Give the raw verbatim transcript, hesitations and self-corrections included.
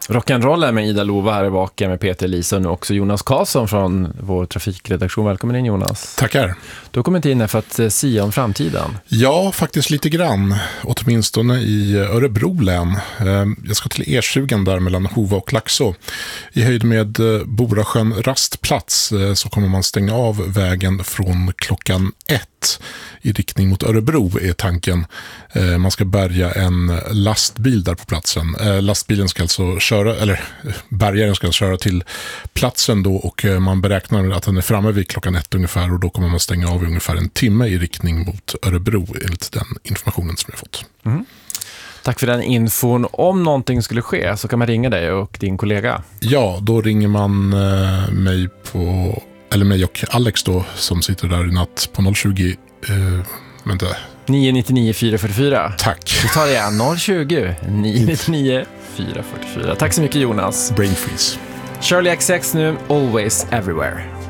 Rock'n'roll med Ida Lova här i baka med Peter Lisa och nu också Jonas Karlsson från vår trafikredaktion. Välkommen in, Jonas. Tackar. Du har kommit in här för att sia om framtiden. Ja, faktiskt lite grann. Åtminstone i Örebro län. Jag ska till E tjugo där mellan Hova och Laxå. I höjd med Borasjön rastplats så kommer man stänga av vägen från klockan ett i riktning mot Örebro är tanken. Man ska bärga en lastbil där på platsen. Lastbilen ska alltså köra, eller bärgaren ska köra till platsen då och man beräknar att den är framme vid klockan ett ungefär och då kommer man stänga av i ungefär en timme i riktning mot Örebro enligt den informationen som jag fått. Mm. Tack för den infon. Om någonting skulle ske så kan man ringa dig och din kollega. Ja, då ringer man eh, mig på, eller mig och Alex då som sitter där i natt på noll tjugo, eh, vänta. nio nio nio fyra fyra fyra. Tack. Vi tar det igen, noll tjugo nio nio nio fyra fyra fyra. Tack så mycket, Jonas. Brain freeze. Charlie X X nu, Always Everywhere.